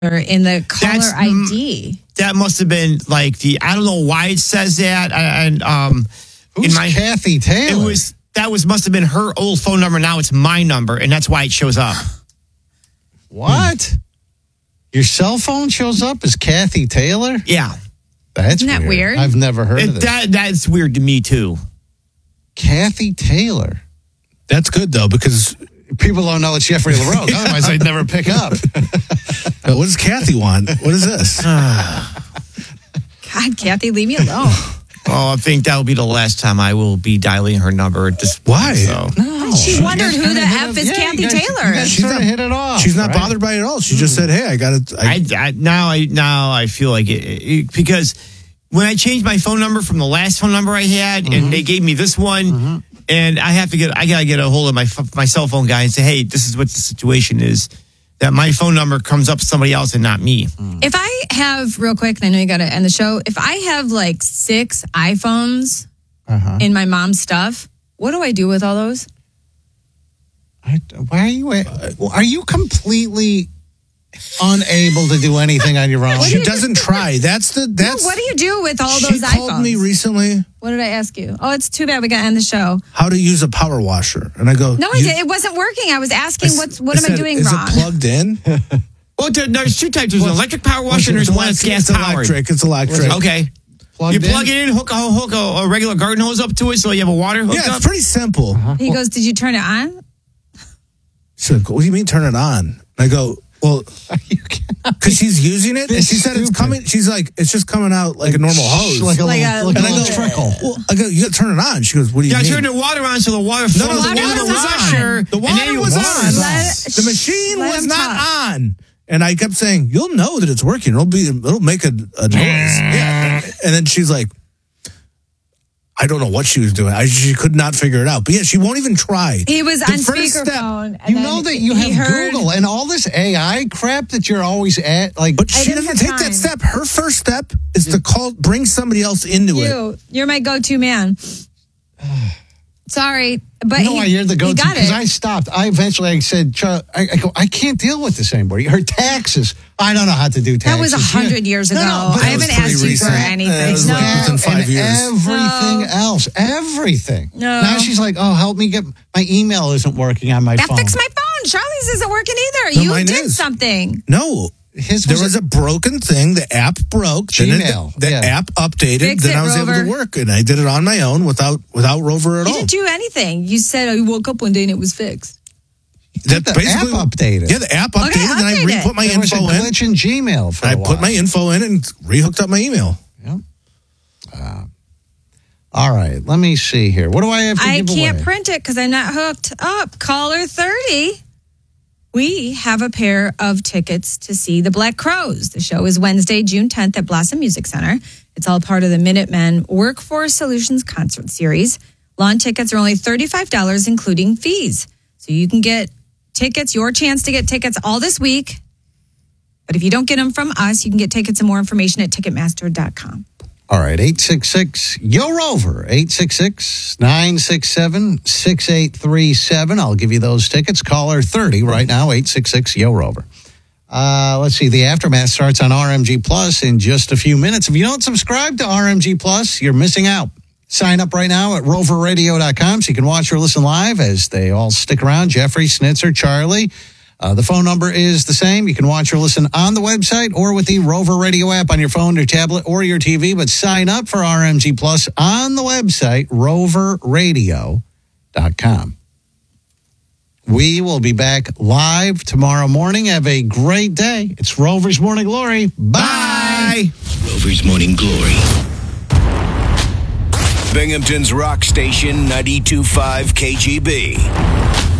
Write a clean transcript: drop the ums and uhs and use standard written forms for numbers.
in the caller ID. That must have been like I don't know why it says that. And Who's Kathy Taylor? Must have been her old phone number. Now it's my number, and that's why it shows up. What? Your cell phone shows up as Kathy Taylor? Yeah. That's Isn't that weird? I've never heard of this. That's weird to me, too. Kathy Taylor. That's good, though, because people don't know it's Jeffrey LaRogue. Otherwise, they'd never pick up. What does Kathy want? What is this? God, Kathy, leave me alone. Oh, I think that'll be the last time I will be dialing her number at this point. Why? So. No. She wondered who the F is Kathy Taylor. She's not hit it off. She's not bothered by it at all. She just said, "Hey, I got it." Now I feel like it because when I changed my phone number from the last phone number I had, and they gave me this one, and I gotta get a hold of my cell phone guy and say, "Hey, this is what the situation is." That my phone number comes up to somebody else and not me. If I have, real quick, and I know you got to end the show, if I have like 6 iPhones in my mom's stuff, what do I do with all those? Why are you completely unable to do anything on your own? She doesn't try. That's what do you do with all those iPhones? She called me recently. What did I ask you? Oh, it's too bad we got to end the show. How to use a power washer. And I go, no, it wasn't working. I was asking, what am I doing wrong? Is it plugged in? Well, there's 2 types. There's an electric power washer and there's one that's gas powered. It's electric. Okay. You plug it in, hook a regular garden hose up to it so you have a water hook up? Yeah, it's pretty simple. He goes, did you turn it on? She said, what do you mean turn it on? I go, well, because she's using it, and she said it's coming. She's like, it's just coming out like a normal hose, like a little trickle. Well, I go, you got to turn it on. She goes, what do you mean? Yeah, turn the water on so the water flows. No, the water was on. The water was on. The machine was not on. And I kept saying, you'll know that it's working. It'll make a noise. Yeah. And then she's like, I don't know what she was doing. She could not figure it out. But yeah, she won't even try. He was on speakerphone. You know that you have Google and all this AI crap that you're always at. But she doesn't take that step. Her first step is to bring somebody else into it. You're my go-to man. Sorry, but you're the go-to because I stopped. I said, I can't deal with this anymore. Her taxes. I don't know how to do taxes. That was 100 years ago. I haven't asked you for anything. Within 5 years. Everything else. Everything. No. Now she's like, oh, help me get my email isn't working on my phone. Fix my phone. Charlie's isn't working either. You did something. No. There was a broken thing. The app broke. Gmail. The app updated. Then I was able to work, and I did it on my own without Rover at all. You didn't do anything. You said you woke up one day and it was fixed. The app updated. Yeah, the app updated, and I re-put my info in. There was a glitch in Gmail for a while. I put my info in and re-hooked up my email. Yep. All right, let me see here. What do I have to give away? I can't print it because I'm not hooked up. Caller 30. We have a pair of tickets to see the Black Crowes. The show is Wednesday, June 10th at Blossom Music Center. It's all part of the Minutemen Workforce Solutions Concert Series. Lawn tickets are only $35, including fees. So you can get tickets, your chance to get tickets all this week. But if you don't get them from us, you can get tickets and more information at Ticketmaster.com. All right, 866-YO-ROVER, 866-967-6837. I'll give you those tickets. Caller 30 right now, 866-YO-ROVER. Let's see, the Aftermath starts on RMG Plus in just a few minutes. If you don't subscribe to RMG Plus, you're missing out. Sign up right now at roverradio.com so you can watch or listen live as they all stick around. Jeffrey, Snitzer, Charlie. The phone number is the same. You can watch or listen on the website or with the Rover Radio app on your phone, your tablet, or your TV. But sign up for RMG Plus on the website, roverradio.com. We will be back live tomorrow morning. Have a great day. It's Rover's Morning Glory. Bye. Rover's Morning Glory. Binghamton's Rock Station 92.5 KGB.